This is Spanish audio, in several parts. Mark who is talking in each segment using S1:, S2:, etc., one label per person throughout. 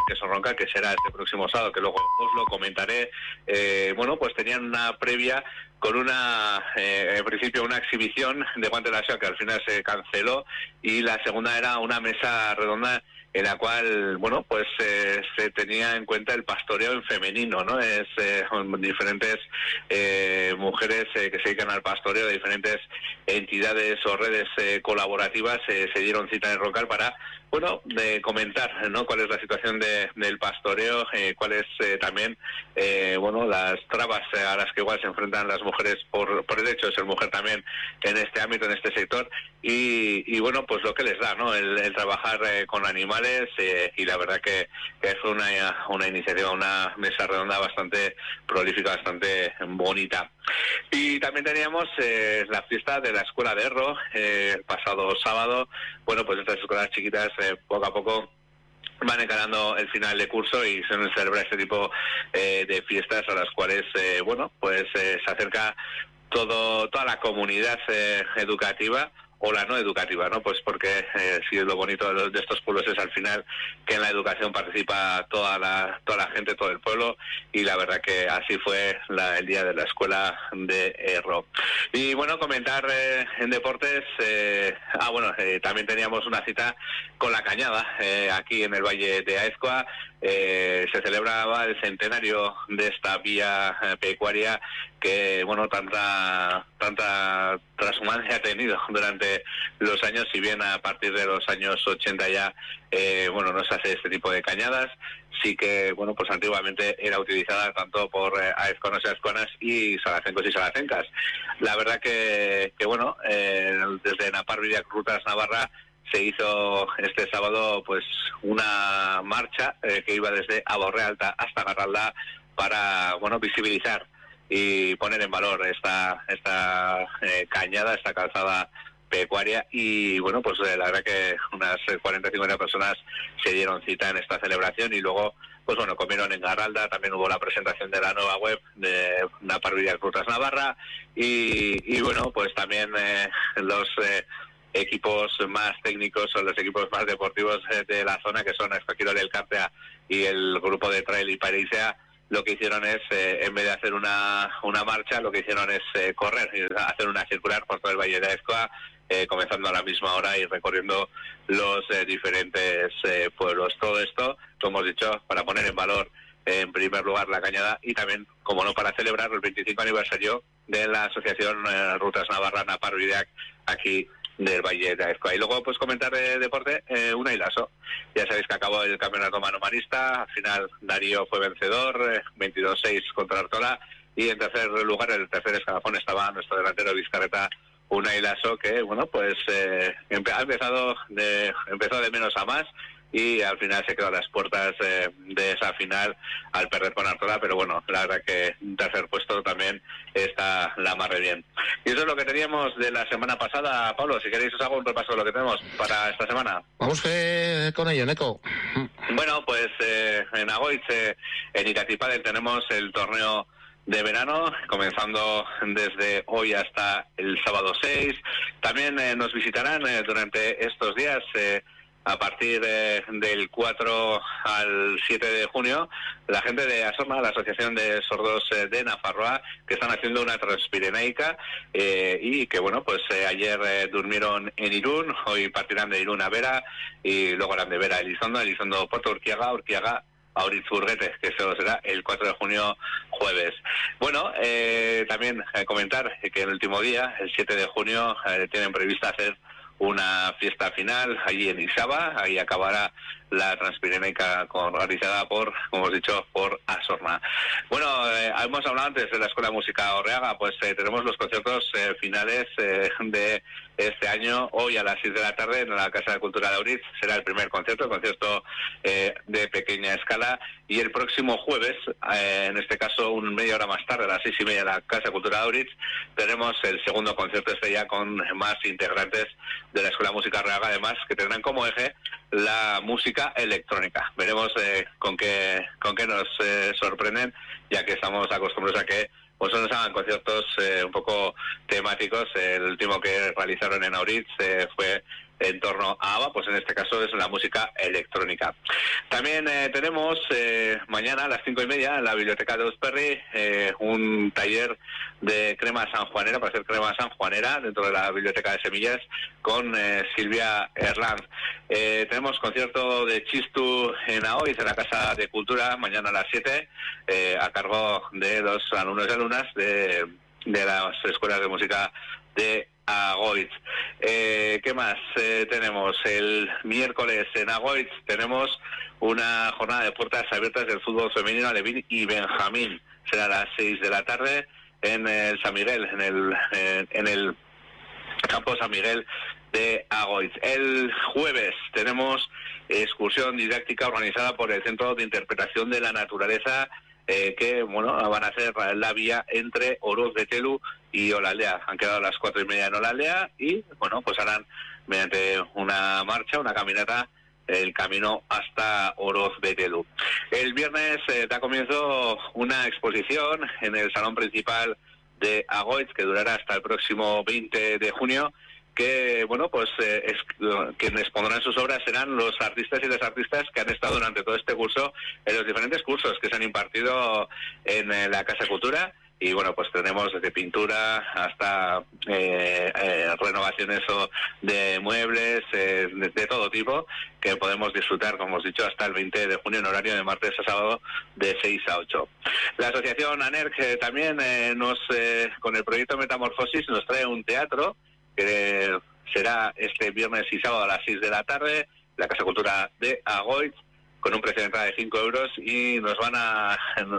S1: Queso Roncal, que será este próximo sábado, que luego os lo comentaré. Pues tenían una previa con en principio una exhibición de guante de la que al final se canceló, y la segunda era una mesa redonda en la cual, se tenía en cuenta el pastoreo en femenino, ¿no? Es diferentes mujeres que se dedican al pastoreo de diferentes entidades o redes colaborativas se dieron cita en Roncal para, de comentar, ¿no? Cuál es la situación del pastoreo, cuáles también, las trabas a las que igual se enfrentan las mujeres por el hecho de ser mujer también en este ámbito, en este sector, y lo que les da, ¿no? El trabajar con animales, y la verdad que fue una iniciativa, una mesa redonda bastante prolífica, bastante bonita. Y también teníamos la fiesta de la Escuela de Erro, el pasado sábado. Estas escuelas chiquitas poco a poco van encarando el final de curso y se celebra este tipo de fiestas a las cuales se acerca toda la comunidad educativa o la no educativa, ¿no? Pues porque sí, lo bonito de estos pueblos es al final que en la educación participa toda la gente, todo el pueblo, y la verdad que así fue el día de la Escuela de Erro. Y comentar en deportes, también teníamos una cita con la Cañada, aquí en el Valle de Aezkoa. Se celebraba el centenario de esta vía pecuaria que tanta transhumancia ha tenido durante los años, si bien a partir de los años 80 ya no se hace este tipo de cañadas. Sí que antiguamente era utilizada tanto por aezcoanos y aezcoanas y salacencos y salacencas. La verdad que desde Napar Viriac Rutas Navarra se hizo este sábado una marcha que iba desde Aborre Alta hasta Garralda para visibilizar y poner en valor esta cañada, esta calzada pecuaria, y la verdad que unas 40-50 personas se dieron cita en esta celebración, y luego comieron en Garralda. También hubo la presentación de la nueva web de Napar Viriac Rutas Navarra, y también los equipos más técnicos o los equipos más deportivos de la zona, que son Escoquirol, el Cartea y el grupo de Trail y Parisea, lo que hicieron es, en vez de hacer una marcha, lo que hicieron es correr, hacer una circular por todo el Valle de Aezkoa, comenzando a la misma hora y recorriendo los diferentes pueblos. Todo esto, como hemos dicho, para poner en valor, en primer lugar, la cañada, y también, como no, para celebrar el 25 aniversario de la Asociación Rutas Navarra Napar Viriac aquí del Valle de Aezkoa. Y luego, comentar de deporte, Unai Laso. Ya sabéis que acabó el campeonato mano-manista. Al final, Darío fue vencedor, 22-6 contra Artola. Y en tercer lugar, el tercer escalafón, estaba nuestro delantero Vizcarreta, Unai Laso, que, empezó de menos a más, y al final se quedó a las puertas de esa final al perder con Artola, pero la verdad que un tercer puesto también está la mar de bien. Y eso es lo que teníamos de la semana pasada. Pablo, si queréis os hago un repaso de lo que tenemos para esta semana.
S2: Vamos con ello, Neko.
S1: En Agoitz, en Iratipadel, tenemos el torneo de verano, comenzando desde hoy hasta el sábado 6. También nos visitarán durante estos días, a partir del 4 al 7 de junio, la gente de Asorna, la Asociación de Sordos de Nafarroa, que están haciendo una transpirenaica, y que ayer durmieron en Irún, hoy partirán de Irún a Vera, y luego harán de Vera a Elizondo Puerto Urquiaga, a Uritzburguete, que eso será el 4 de junio, jueves. También comentar que el último día, el 7 de junio, tienen prevista hacer una fiesta final allí en Isaba. Ahí acabará la Transpirenaica organizada por, como hemos dicho, por Asorna. Hemos hablado antes de la Escuela de Música Orreaga. Tenemos los conciertos finales de este año. Hoy a las 6 de la tarde en la Casa de Cultura de Auritz será el primer concierto, de pequeña escala, y el próximo jueves, en este caso media hora más tarde, a las 6:30 en la Casa de Cultura de Auritz, tenemos el segundo concierto ya con más integrantes de la Escuela de Música Orreaga, además, que tendrán como eje la música electrónica. Veremos con qué nos sorprenden, ya que estamos acostumbrados a que nos hagan conciertos un poco temáticos. El último que realizaron en Auritz fue en torno a ABBA, pues en este caso es la música electrónica. También tenemos mañana a las 5:30 en la Biblioteca de Eusperri un taller de crema sanjuanera, para hacer crema sanjuanera dentro de la Biblioteca de Semillas con Silvia Herlanz. Tenemos concierto de Chistu en Aoiz, en la Casa de Cultura, mañana a las 7, a cargo de los alumnos y alumnas de las escuelas de música de Agoitz. ¿Qué más tenemos? El miércoles en Agoitz tenemos una jornada de puertas abiertas del fútbol femenino alevín y benjamín. Será a las 6 de la tarde en el San Miguel, en el campo San Miguel de Agoitz. El jueves tenemos excursión didáctica organizada por el Centro de Interpretación de la Naturaleza, que van a hacer la vía entre Oroz de Telu y Olaldea. Han quedado a las 4:30 en Olaldea y pues harán mediante una marcha, una caminata, el camino hasta Oroz de Telu. El viernes da comienzo una exposición en el salón principal de Agoitz que durará hasta el próximo 20 de junio, que quienes pondrán sus obras serán los artistas y las artistas que han estado durante todo este curso en los diferentes cursos que se han impartido en la Casa de Cultura. Y pues tenemos desde pintura hasta renovaciones de muebles, de todo tipo, que podemos disfrutar, como hemos dicho, hasta el 20 de junio en horario de martes a sábado de 6 a 8. La asociación ANERC también con el proyecto Metamorfosis nos trae un teatro que será este viernes y sábado a las 6 de la tarde, la Casa Cultura de Agoitz, con un precio de entrada de 5 euros, y nos van a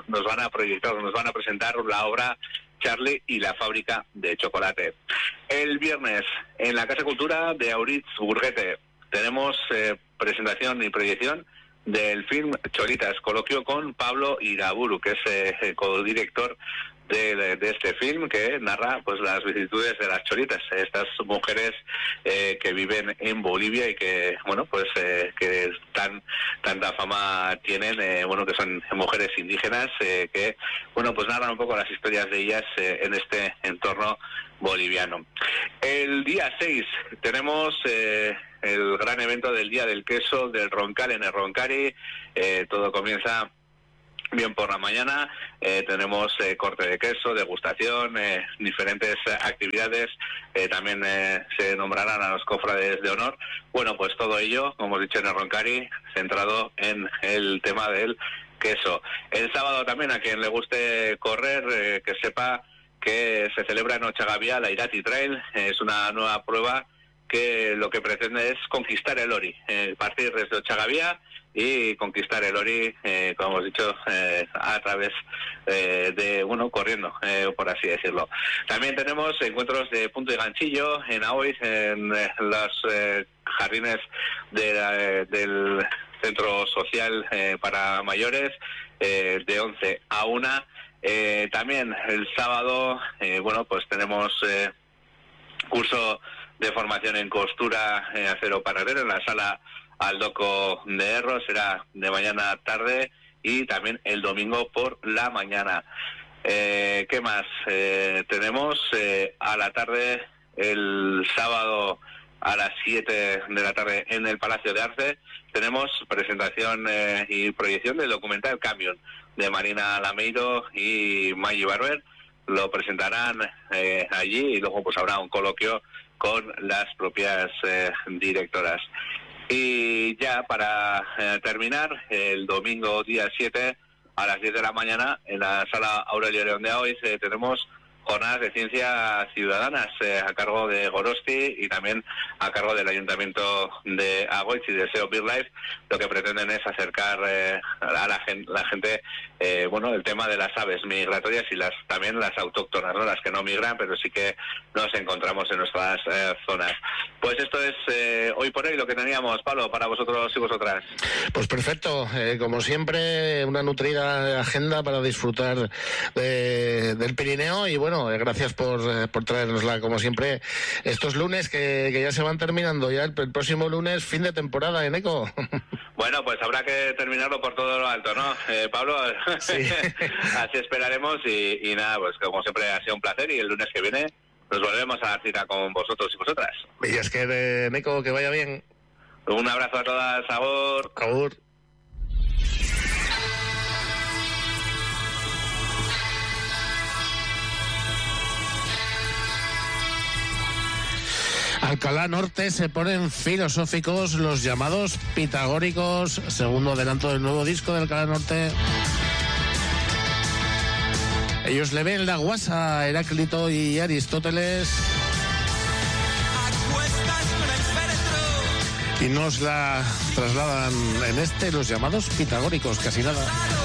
S1: presentar la obra Charlie y la fábrica de chocolate. El viernes, en la Casa Cultura de Auritz Burguete, tenemos presentación y proyección del film Cholitas, coloquio con Pablo Iraburu, que es el codirector de este film, que narra las vicisitudes de las cholitas, estas mujeres que viven en Bolivia y que que tanta fama tienen, que son mujeres indígenas que narran un poco las historias de ellas en este entorno boliviano. El día 6 tenemos el gran evento del Día del Queso del Roncal en el Roncari. Todo comienza bien por la mañana. Tenemos corte de queso, degustación, diferentes actividades. También se nombrarán a los cofrades de honor. Todo ello, como hemos dicho, en el Roncari, centrado en el tema del queso. El sábado también, a quien le guste correr, que sepa que se celebra en Ochagavía la Irati Trail. Es una nueva prueba que lo que pretende es conquistar el Ori, partir desde Ochagavía y conquistar el Ori, como hemos dicho, a través corriendo, por así decirlo. También tenemos encuentros de punto y ganchillo en Aoiz, en los jardines del centro social para mayores, de 11 a 1. También el sábado, tenemos curso de formación en costura acero paradero en la sala Aldoco de Erro, será de mañana a tarde y también el domingo por la mañana. ¿Qué más? Tenemos a la tarde, el sábado a las 7 de la tarde en el Palacio de Arce, tenemos presentación y proyección del documental Camión de Marina Lameiro y Maggi Barber. Lo presentarán allí y luego habrá un coloquio con las propias directoras. Y ya para terminar, el domingo día 7 a las 10 de la mañana en la sala Aurelio León de Aoiz tenemos jornadas de ciencias ciudadanas a cargo de Gorosti y también a cargo del Ayuntamiento de Agoitz y de SEO BirdLife. Lo que pretenden es acercar a la gente el tema de las aves migratorias y también las autóctonas, ¿no? Las que no migran, pero sí que nos encontramos en nuestras zonas. Pues esto es hoy por hoy lo que teníamos, Pablo, para vosotros y vosotras.
S2: Pues perfecto, como siempre, una nutrida agenda para disfrutar del Pirineo y gracias por traernosla, como siempre, estos lunes que ya se van terminando, ya el próximo lunes, fin de temporada en ECO.
S1: Bueno, pues habrá que terminarlo por todo lo alto, ¿no, Pablo? Sí. Así esperaremos y nada, pues como siempre ha sido un placer y el lunes que viene nos volvemos a dar cita con vosotros y vosotras.
S2: Y es que, Nico, que vaya bien.
S1: Un abrazo a todas, agur.
S2: Agur. Alcalá Norte se ponen filosóficos los llamados pitagóricos, segundo adelanto del nuevo disco de Alcalá Norte. Ellos le ven la guasa a Heráclito y Aristóteles y nos la trasladan en los llamados pitagóricos, casi nada.